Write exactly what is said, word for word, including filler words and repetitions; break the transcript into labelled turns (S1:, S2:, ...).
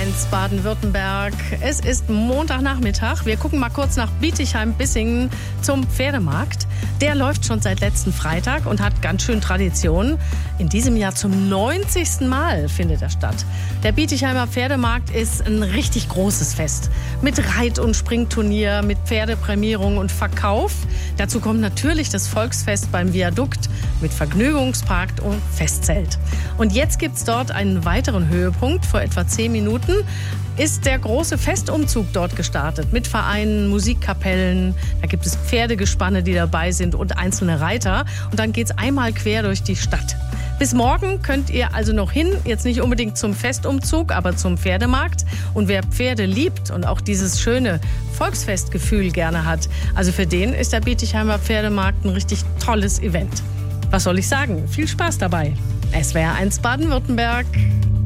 S1: eins Baden-Württemberg. Es ist Montagnachmittag. Wir gucken mal kurz nach Bietigheim-Bissingen zum Pferdemarkt. Der läuft schon seit letzten Freitag und hat ganz schön Tradition. In diesem Jahr zum neunzigsten Mal findet er statt. Der Bietigheimer Pferdemarkt ist ein richtig großes Fest. Mit Reit- und Springturnier, mit Pferdeprämierung und Verkauf. Dazu kommt natürlich das Volksfest beim Viadukt mit Vergnügungspark und Festzelt. Und jetzt gibt's dort einen weiteren Höhepunkt. Vor etwa zehn Minuten ist der große Festumzug dort gestartet mit Vereinen, Musikkapellen. Da gibt es Pferdegespanne, die dabei sind und einzelne Reiter. Und dann geht's einmal quer durch die Stadt. Bis morgen könnt ihr also noch hin, jetzt nicht unbedingt zum Festumzug, aber zum Pferdemarkt. Und wer Pferde liebt und auch dieses schöne Volksfestgefühl gerne hat, also für den ist der Bietigheimer Pferdemarkt ein richtig tolles Event. Was soll ich sagen? Viel Spaß dabei. S W R eins Baden-Württemberg.